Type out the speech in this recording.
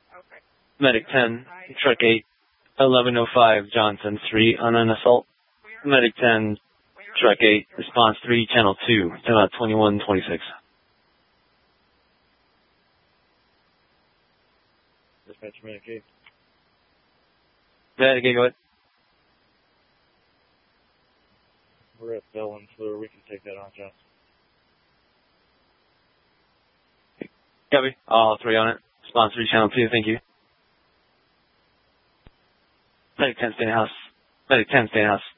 Medic 10, Truck 8, 1105 Johnson 3 on an assault. Medic 10, Truck 8, Response 3, Channel 2, 2126. Dispatch Medic 8. Medic 8, go ahead. We're at Bell and Fleur. We can take that on, Johnson. Copy. All 3 on it. Response 3, Channel 2, thank you. Medic 10, stay in the house. Medic 10, stay in the house.